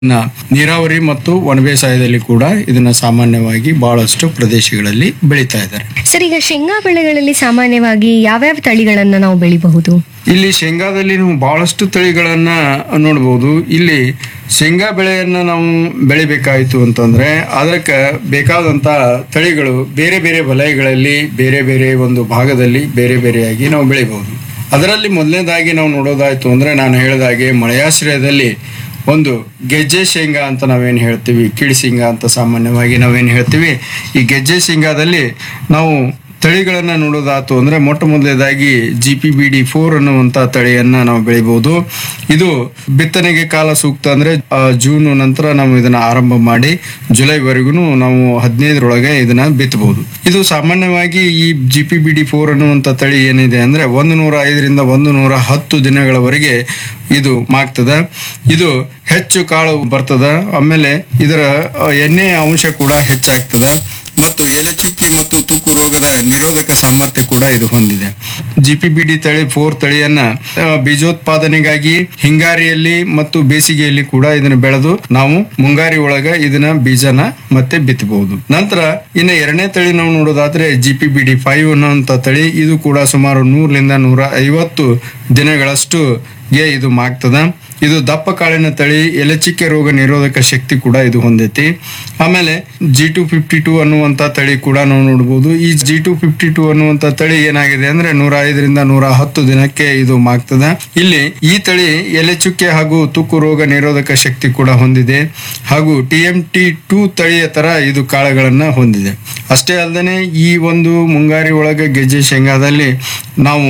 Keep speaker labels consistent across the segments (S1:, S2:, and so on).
S1: ನೀರಾವರಿ ಮತ್ತು ಒಣಬೇಸಾಯದಲ್ಲಿ ಕೂಡ ಇದನ್ನ ಸಾಮಾನ್ಯವಾಗಿ ಬಹಳಷ್ಟು ಪ್ರದೇಶಗಳಲ್ಲಿ ಬೆಳೀತಾ ಇದ್ದಾರೆ.
S2: ಸರ್, ಈಗ ಶೇಂಗಾ ಬೆಳೆಗಳಲ್ಲಿ ಸಾಮಾನ್ಯವಾಗಿ ಯಾವ್ಯಾವ ತಳಿಗಳನ್ನ ನಾವು ಬೆಳಿಬಹುದು?
S1: ಇಲ್ಲಿ ಶೇಂಗಾದಲ್ಲಿ ನಾವು ಬಹಳಷ್ಟು ತಳಿಗಳನ್ನ ನೋಡಬಹುದು. ಇಲ್ಲಿ ಶೇಂಗಾ ಬೆಳೆಯನ್ನ ನಾವು ಬೆಳಿಬೇಕಾಯಿತು ಅಂತಂದ್ರೆ ಅದಕ್ಕೆ ಬೇಕಾದಂತ ತಳಿಗಳು ಬೇರೆ ಬೇರೆ ವಲಯಗಳಲ್ಲಿ ಬೇರೆ ಬೇರೆ ಒಂದು ಭಾಗದಲ್ಲಿ ಬೇರೆ ಬೇರೆಯಾಗಿ ನಾವು ಬೆಳಿಬಹುದು. ಅದರಲ್ಲಿ ಮೊದಲನೇದಾಗಿ ನಾವು ನೋಡೋದಾಯ್ತು ಅಂದ್ರೆ ನಾನು ಹೇಳಿದಾಗೆ ಮಳೆಯಾಶ್ರಯದಲ್ಲಿ ಒಂದು ಗೆಜ್ಜೆ ಶೇಂಗಾ ಅಂತ ನಾವೇನು ಹೇಳ್ತೀವಿ, ಕಿಡಿ ಶೇಂಗಾ ಅಂತ ಸಾಮಾನ್ಯವಾಗಿ ನಾವೇನು ಹೇಳ್ತೀವಿ. ಈ ಗೆಜ್ಜೆ ಶೇಂಗಾದಲ್ಲಿ ನಾವು ತಳಿಗಳನ್ನ ನೋಡೋದಾತು ಅಂದ್ರೆ ಮೊಟ್ಟ ಮೊದಲನೇದಾಗಿ GPBD4 ಅನ್ನುವಂತ ತಳಿಯನ್ನ ನಾವು ಬೆಳಿಬಹುದು. ಇದು ಬಿತ್ತನೆಗೆ ಕಾಲ ಸೂಕ್ತ ಅಂದ್ರೆ ಜೂನ್ ನಂತರ ನಾವು ಇದನ್ನ ಆರಂಭ ಮಾಡಿ ಜುಲೈವರೆಗೂ ನಾವು 15ರೊಳಗೆ ಇದನ್ನ ಬಿತ್ತಬಹುದು. ಇದು ಸಾಮಾನ್ಯವಾಗಿ ಈ GPBD4 ಅನ್ನುವಂತ ತಳಿ ಏನಿದೆ ಅಂದ್ರೆ 105ರಿಂದ 110 ದಿನಗಳವರೆಗೆ ಇದು ಮಾಗ್ತದ. ಇದು ಹೆಚ್ಚು ಕಾಳು ಬರ್ತದ. ಆಮೇಲೆ ಇದರ ಎಣ್ಣೆ ಅಂಶ ಕೂಡ ಹೆಚ್ಚಾಗ್ತದ ಮತ್ತು ಎಲೆ ಚುಕ್ಕಿ ಮತ್ತು ತುಕ್ಕು ರೋಗದ ನಿರೋಧಕ ಸಾಮರ್ಥ್ಯ ಕೂಡ ಇದು ಹೊಂದಿದೆ. GPBD4 ತಳಿಯನ್ನ ಬೀಜೋತ್ಪಾದನೆಗಾಗಿ ಹಿಂಗಾರಿಯಲ್ಲಿ ಮತ್ತು ಬೇಸಿಗೆಯಲ್ಲಿ ಕೂಡ ಇದನ್ನ ಬೆಳೆದು ನಾವು ಮುಂಗಾರಿ ಒಳಗ ಇದನ್ನ ಬೀಜನ ಮತ್ತೆ ಬಿತ್ತಬಹುದು. ನಂತರ ಇನ್ನು ಎರಡನೇ ತಳಿ ನಾವು ನೋಡೋದಾದ್ರೆ GPBD5 ಅನ್ನುವಂತ ತಳಿ. ಇದು ಕೂಡ ಸುಮಾರು 100ರಿಂದ 150 ದಿನಗಳಷ್ಟು ಇದು ಮಾಗ್ತದ. ಇದು ದಪ್ಪ ಕಾಳಿನ ತಳಿ, ಎಲೆಚಿಕ್ಕೆ ರೋಗ ನಿರೋಧಕ ಶಕ್ತಿ ಕೂಡ ಇದು ಹೊಂದೈತಿ. ಆಮೇಲೆ G252 ಅನ್ನುವಂತ ತಳಿ ಕೂಡ ನಾವು ನೋಡಬಹುದು. ಈ G252 ಅನ್ನುವಂತ ತಳಿ ಏನಾಗಿದೆ ಅಂದ್ರೆ 105ರಿಂದ 110 ದಿನಕ್ಕೆ ಇದು ಮಾಗ್ತದ. ಇಲ್ಲಿ ಈ ತಳಿ ಎಲೆಚುಕ್ಕೆ ಹಾಗೂ ತುಕ್ಕು ರೋಗ ನಿರೋಧಕ ಶಕ್ತಿ ಕೂಡ ಹೊಂದಿದೆ ಹಾಗೂ TMT2 ತಳಿಯ ತರ ಇದು ಕಾಳುಗಳನ್ನ ಹೊಂದಿದೆ. ಅಷ್ಟೇ ಅಲ್ಲದೆ ಈ ಒಂದು ಮುಂಗಾರಿ ಒಳಗೆ ಗೆಜ್ಜೆ ಶೇಂಗಾದಲ್ಲಿ ನಾವು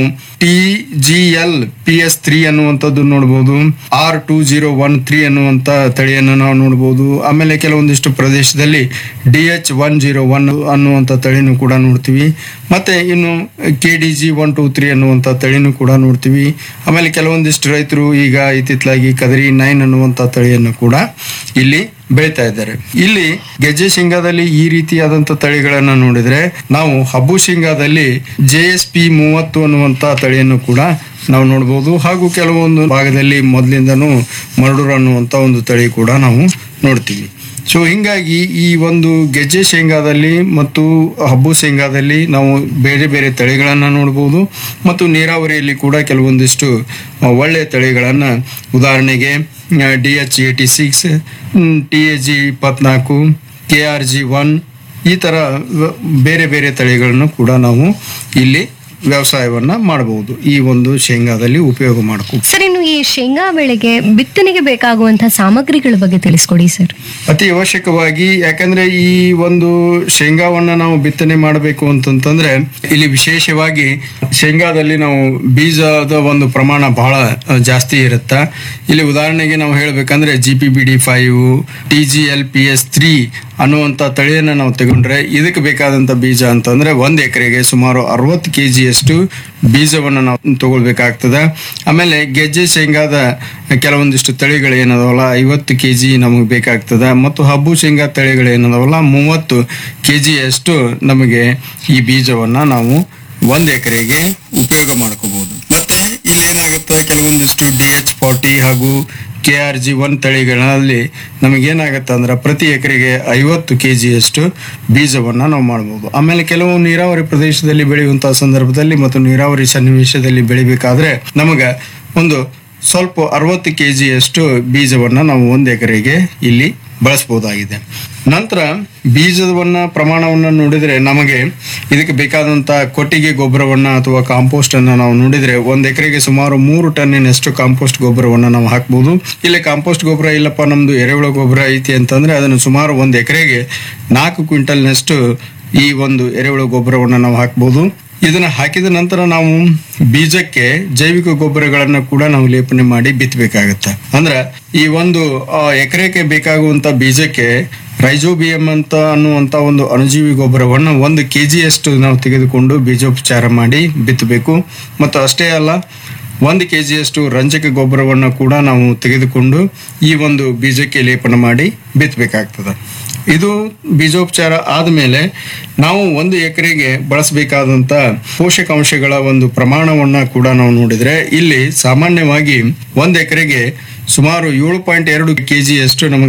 S1: TGL PS3 ಅನ್ನುವಂಥದ್ದು ನೋಡಬಹುದು. R2013 ಅನ್ನುವಂತ ತಳಿಯನ್ನು ನಾವು ನೋಡಬಹುದು. ಆಮೇಲೆ ಕೆಲವೊಂದಿಷ್ಟು ಪ್ರದೇಶದಲ್ಲಿ DH101 ಅನ್ನುವಂತ ತಳಿನೂ ಕೂಡ ನೋಡ್ತೀವಿ. ಮತ್ತೆ ಇನ್ನು KDG123 ಅನ್ನುವಂತ ತಳಿನೂ ಕೂಡ ನೋಡ್ತೀವಿ. ಆಮೇಲೆ ಕೆಲವೊಂದಿಷ್ಟು ರೈತರು ಈಗ ಇತ್ತಿತ್ತಲಾಗಿ ಕದರಿ 9 ಅನ್ನುವಂತ ತಳಿಯನ್ನು ಕೂಡ ಇಲ್ಲಿ ಬೆಳೀತಾ ಇದ್ದಾರೆ. ಇಲ್ಲಿ ಗೆಜ್ಜೆ ಶೇಂಗಾದಲ್ಲಿ ಈ ರೀತಿಯಾದಂತ ತಳಿಗಳನ್ನ ನೋಡಿದ್ರೆ ನಾವು ಹಬ್ಬು ಶೇಂಗಾದಲ್ಲಿ JSP30 ಅನ್ನುವಂತ ತಳಿಯನ್ನು ಕೂಡ ನಾವು ನೋಡಬಹುದು. ಹಾಗೂ ಕೆಲವೊಂದು ಭಾಗದಲ್ಲಿ ಮೊದಲಿಂದನೂ ಮರಡೂರು ಅನ್ನುವಂತ ಒಂದು ತಳಿ ಕೂಡ ನಾವು ನೋಡ್ತೀವಿ. ಸೊ ಹಿಂಗಾಗಿ ಈ ಒಂದು ಗೆಜ್ಜೆ ಶೇಂಗಾದಲ್ಲಿ ಮತ್ತು ಹಬ್ಬು ಶೇಂಗಾದಲ್ಲಿ ನಾವು ಬೇರೆ ಬೇರೆ ತಳಿಗಳನ್ನ ನೋಡಬಹುದು. ಮತ್ತು ನೀರಾವರಿಯಲ್ಲಿ ಕೂಡ ಕೆಲವೊಂದಿಷ್ಟು ಒಳ್ಳೆಯ ತಳಿಗಳನ್ನ, ಉದಾಹರಣೆಗೆ DH86, TAG24, KRG1 ಈ ತರ ಬೇರೆ ಬೇರೆ ತಳಿಗಳನ್ನು ಕೂಡ ನಾವು ಇಲ್ಲಿ ವ್ಯವಸಾಯವನ್ನ ಮಾಡಬಹುದು. ಈ ಒಂದು ಶೇಂಗಾದಲ್ಲಿ ಉಪಯೋಗ ಮಾಡಬಹುದು.
S2: ಸರ್, ಇನ್ನು ಈ ಶೇಂಗಾ ಬೆಳೆಗೆ ಬಿತ್ತನೆಗೆ ಬೇಕಾಗುವಂತಹ ಸಾಮಗ್ರಿಗಳ ಬಗ್ಗೆ ತಿಳಿಸ್ಕೊಡಿ ಸರ್.
S1: ಅತಿ ಅವಶ್ಯಕವಾಗಿ, ಯಾಕಂದ್ರೆ ಈ ಒಂದು ಶೇಂಗಾವನ್ನ ನಾವು ಬಿತ್ತನೆ ಮಾಡಬೇಕು ಅಂತಂತಂದ್ರೆ ಇಲ್ಲಿ ವಿಶೇಷವಾಗಿ ಶೇಂಗಾದಲ್ಲಿ ನಾವು ಬೀಜದ ಒಂದು ಪ್ರಮಾಣ ಬಹಳ ಜಾಸ್ತಿ ಇರುತ್ತ. ಇಲ್ಲಿ ಉದಾಹರಣೆಗೆ ನಾವು ಹೇಳ್ಬೇಕಂದ್ರೆ GPBD5, TGL PS3 ಅನ್ನುವಂತ ತಳಿಯನ್ನ ನಾವು ತಗೊಂಡ್ರೆ ಇದಕ್ಕೆ ಬೇಕಾದಂತ ಬೀಜ ಅಂತಂದ್ರೆ 1 ಎಕರೆಗೆ ಸುಮಾರು 60 kg ಬೀಜವನ್ನ ನಾವು ತಗೊಳ್ಬೇಕಾಗ್ತದ. ಆಮೇಲೆ ಗೆಜ್ಜೆ ಶೇಂಗಾದ ಕೆಲವೊಂದಿಷ್ಟು ತಳಿಗಳು ಏನದವಲ್ಲ 50 kg ನಮಗೆ ಬೇಕಾಗ್ತದ. ಮತ್ತು ಹಬ್ಬು ಶೇಂಗಾ ತಳಿಗಳು ಏನದವಲ್ಲ 30 kg ನಮಗೆ ಈ ಬೀಜವನ್ನ ನಾವು 1 ಎಕರೆಗೆ ಉಪಯೋಗ ಮಾಡ್ಕೋಬಹುದು. ಮತ್ತೆ ಇಲ್ಲಿ ಏನಾಗುತ್ತೆ, ಕೆಲವೊಂದಿಷ್ಟು DH40 ಹಾಗೂ KRG1 ತಳಿಗಳಲ್ಲಿ ನಮಗೇನಾಗತ್ತೆ ಅಂದ್ರೆ ಪ್ರತಿ ಎಕರೆಗೆ 50 kg ಬೀಜವನ್ನ ನಾವು ಮಾಡಬಹುದು. ಆಮೇಲೆ ಕೆಲವು ನೀರಾವರಿ ಪ್ರದೇಶದಲ್ಲಿ ಬೆಳೆಯುವಂತಹ ಸಂದರ್ಭದಲ್ಲಿ ಮತ್ತು ನೀರಾವರಿ ಸನ್ನಿವೇಶದಲ್ಲಿ ಬೆಳಿಬೇಕಾದ್ರೆ ನಮಗ ಒಂದು ಸ್ವಲ್ಪ 60 kg ಬೀಜವನ್ನ ನಾವು 1 ಎಕರೆಗೆ ಇಲ್ಲಿ ಬಳಸಬಹುದಾಗಿದೆ. ನಂತರ ಬೀಜವನ್ನ ಪ್ರಮಾಣವನ್ನ ನೋಡಿದ್ರೆ ನಮಗೆ ಇದಕ್ಕೆ ಬೇಕಾದಂತ ಕೊಟ್ಟಿಗೆ ಗೊಬ್ಬರವನ್ನ ಅಥವಾ ಕಾಂಪೋಸ್ಟ್ ಅನ್ನ ನಾವು ನೋಡಿದ್ರೆ 1 ಎಕರೆಗೆ ಸುಮಾರು 3 ಟನ್ನಿನಷ್ಟು ಕಾಂಪೋಸ್ಟ್ ಗೊಬ್ಬರವನ್ನ ನಾವು ಹಾಕಬಹುದು. ಇಲ್ಲಿ ಕಾಂಪೋಸ್ಟ್ ಗೊಬ್ಬರ ಇಲ್ಲಪ್ಪ ನಮ್ದು ಎರೆಹುಳ ಗೊಬ್ಬರ ಐತಿ ಅಂತಂದ್ರೆ ಅದನ್ನು ಸುಮಾರು 1 ಎಕರೆಗೆ 4 ಕ್ವಿಂಟಲ್ನಷ್ಟು ಈ ಒಂದು ಎರೆಹುಳ ಗೊಬ್ಬರವನ್ನ ನಾವು ಹಾಕಬಹುದು. ಇದನ್ನ ಹಾಕಿದ ನಂತರ ನಾವು ಬೀಜಕ್ಕೆ ಜೈವಿಕ ಗೊಬ್ಬರಗಳನ್ನ ಕೂಡ ನಾವು ಲೇಪನೆ ಮಾಡಿ ಬಿತ್ತಬೇಕಾಗತ್ತೆ. ಅಂದ್ರೆ ಈ ಒಂದು ಎಕರೆಗೆ ಬೇಕಾಗುವಂತ ಬೀಜಕ್ಕೆ ರೈಜೋಬಿಯಂ ಅಂತ ಅನ್ನುವಂತ ಒಂದು ಅಣುಜೀವಿ ಗೊಬ್ಬರವನ್ನು 1 kg ನಾವು ತೆಗೆದುಕೊಂಡು ಬೀಜೋಪಚಾರ ಮಾಡಿ ಬಿತ್ತಬೇಕು. ಮತ್ತು ಅಷ್ಟೇ ಅಲ್ಲ, 1 kg ರಂಜಕ ಗೊಬ್ಬರವನ್ನು ಕೂಡ ನಾವು ತೆಗೆದುಕೊಂಡು ಈ ಒಂದು ಬೀಜಕ್ಕೆ ಲೇಪನ ಮಾಡಿ ಬಿತ್ತಬೇಕಾಗ್ತದೆ. ಇದು ಬೀಜೋಪಚಾರ ಆದ್ಮೇಲೆ ನಾವು 1 ಎಕರೆಗೆ ಬಳಸಬೇಕಾದಂತ ಪೋಷಕಾಂಶಗಳ ಒಂದು ಪ್ರಮಾಣವನ್ನ ಕೂಡ ನಾವು ನೋಡಿದ್ರೆ ಇಲ್ಲಿ ಸಾಮಾನ್ಯವಾಗಿ 1 ಎಕರೆಗೆ ಸುಮಾರು 7.2 kg ಅಷ್ಟು ನಮಗೆ